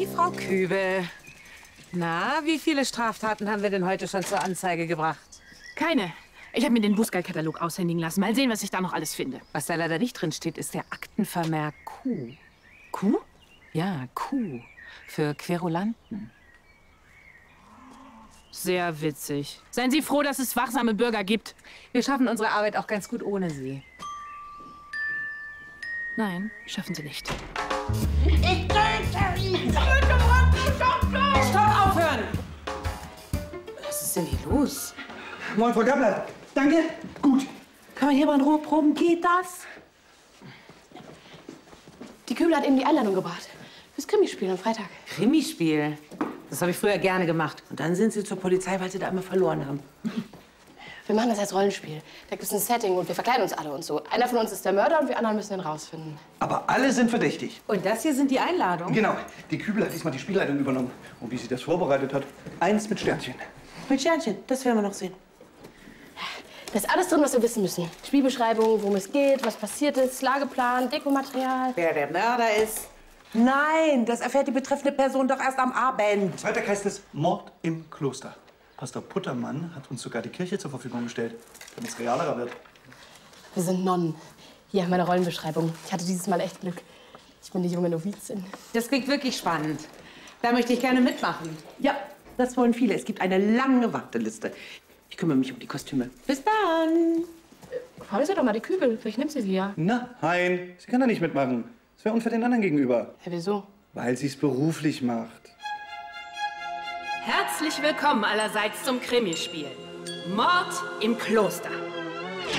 Frau Kübel. Na, wie viele Straftaten haben wir denn heute schon zur Anzeige gebracht? Keine. Ich habe mir den Bußgeldkatalog aushändigen lassen. Mal sehen, was ich da noch alles finde. Was da leider nicht drin steht, ist der Aktenvermerk Q. Kuh? Ja, Q. Für Querulanten. Sehr witzig. Seien Sie froh, dass es wachsame Bürger gibt. Wir schaffen unsere Arbeit auch ganz gut ohne Sie. Nein, schaffen Sie nicht. Ich töte ihn! Stopp, aufhören! Was ist denn hier los? Moin, Frau Gabbler. Danke. Gut. Kann man hier mal in Ruhe proben? Geht das? Die Kübel hat eben die Einladung gebracht. Fürs Krimispiel am Freitag. Krimispiel? Das habe ich früher gerne gemacht. Und dann sind Sie zur Polizei, weil Sie da immer verloren haben. Wir machen das als Rollenspiel. Da gibt es ein Setting und wir verkleiden uns alle und so. Einer von uns ist der Mörder und wir anderen müssen ihn rausfinden. Aber alle sind verdächtig. Und das hier sind die Einladungen? Genau. Die Kübel hat diesmal die Spielleitung übernommen. Und wie sie das vorbereitet hat, 1 mit Sternchen. Mit Sternchen, das werden wir noch sehen. Da ist alles drin, was wir wissen müssen. Spielbeschreibung, worum es geht, was passiert ist, Lageplan, Dekomaterial. Wer der Mörder ist? Nein, das erfährt die betreffende Person doch erst am Abend. Freitag heißt es Mord im Kloster. Pastor Puttermann hat uns sogar die Kirche zur Verfügung gestellt, damit es realerer wird. Wir sind Nonnen. Hier meine Rollenbeschreibung. Ich hatte dieses Mal echt Glück. Ich bin die junge Novizin. Das klingt wirklich spannend. Da möchte ich gerne mitmachen. Ja, das wollen viele. Es gibt eine lange Warteliste. Ich kümmere mich um die Kostüme. Bis dann. Fragen Sie doch mal die Kübel. Vielleicht nimmt sie ja. Nein, sie kann da nicht mitmachen. Das wäre unfair den anderen gegenüber. Ja, wieso? Weil sie es beruflich macht. Herzlich willkommen allerseits zum Krimispiel. Mord im Kloster.